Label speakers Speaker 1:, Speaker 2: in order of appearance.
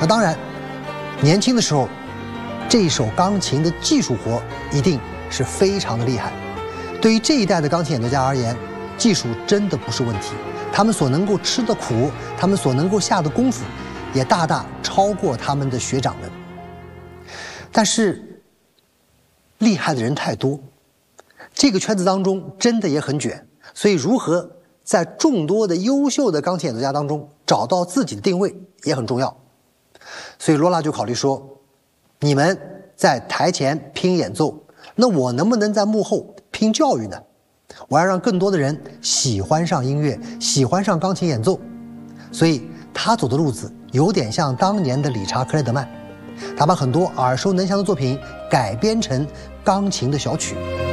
Speaker 1: 那当然，年轻的时候，这一手钢琴的技术活一定是非常的厉害。对于这一代的钢琴演奏家而言，技术真的不是问题，他们所能够吃的苦，他们所能够下的功夫，也大大超过他们的学长们。但是，厉害的人太多，这个圈子当中真的也很卷，所以如何在众多的优秀的钢琴演奏家当中找到自己的定位也很重要。所以罗拉就考虑说，你们在台前拼演奏，那我能不能在幕后拼教育呢？我要让更多的人喜欢上音乐，喜欢上钢琴演奏。所以他走的路子有点像当年的理查·克莱德曼，他把很多耳熟能详的作品改编成钢琴的小曲。